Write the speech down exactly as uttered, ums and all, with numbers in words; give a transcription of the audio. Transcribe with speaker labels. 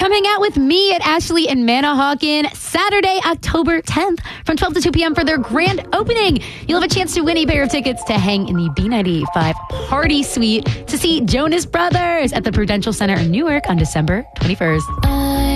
Speaker 1: Come hang out with me at Ashley and Manahawkin Saturday, October tenth from twelve to two p.m. for their grand opening. You'll have a chance to win a pair of tickets to hang in the B ninety-five Party Suite to see Jonas Brothers at the Prudential Center in Newark on December twenty-first.